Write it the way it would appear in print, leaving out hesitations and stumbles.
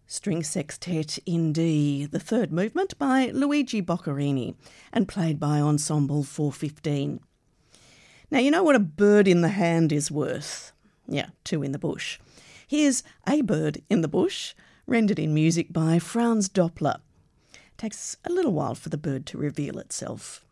String Sextet in D, the third movement by Luigi Boccherini and played by Ensemble 415. Now, you know what a bird in the hand is worth? Yeah, two in the bush. Here's A Bird in the Bush, rendered in music by Franz Doppler. It takes a little while for the bird to reveal itself.